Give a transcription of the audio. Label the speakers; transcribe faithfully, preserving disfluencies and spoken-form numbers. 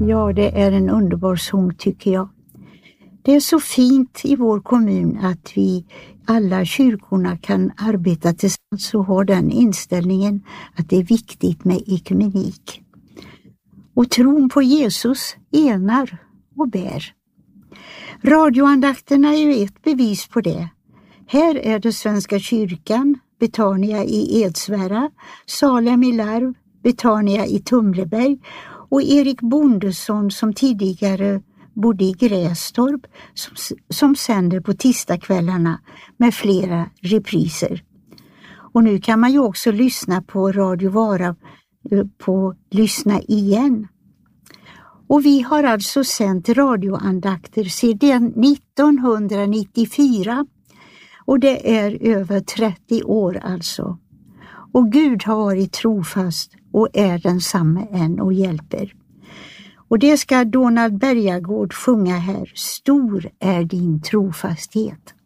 Speaker 1: Ja, det är en underbar sång tycker jag. Det är så fint i vår kommun att vi alla kyrkorna kan arbeta tillsammans och ha den inställningen att det är viktigt med ekumenik. Och tron på Jesus enar och bär. Radioandakterna är ju ett bevis på det. Här är det Svenska kyrkan, Betania i Edsvära, Salem i Larv, Betania i Tumleberg och Erik Bondesson som tidigare bodde i Grästorp som, som sänder på tisdagskvällarna med flera repriser. Och nu kan man ju också lyssna på Radio Vara på Lyssna igen. Och vi har alltså sänt radioandakter sedan nittonhundranittiofyra och det är över trettio år alltså. Och Gud har varit trofast och är densamme än och hjälper. Och det ska Donald Bergagård sjunga här. Stor är din trofasthet.